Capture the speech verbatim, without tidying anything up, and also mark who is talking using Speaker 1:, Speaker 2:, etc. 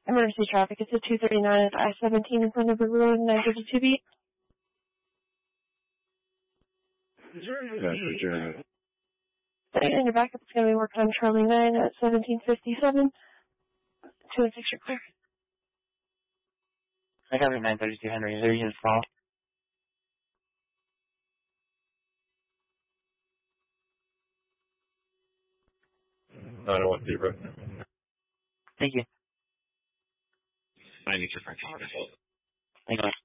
Speaker 1: Emergency traffic, it's a two thirty-nine at I seventeen in front of the road, nine fifty-two B.
Speaker 2: Gotcha.
Speaker 1: And your backup is going to be working on Charlie nine at seventeen fifty-seven. two and six, you're clear.
Speaker 3: I got nine thirty-two Henry. Is there units call?
Speaker 2: nine one zero.
Speaker 3: Thank you.
Speaker 2: I need your Frank.
Speaker 3: Thank you.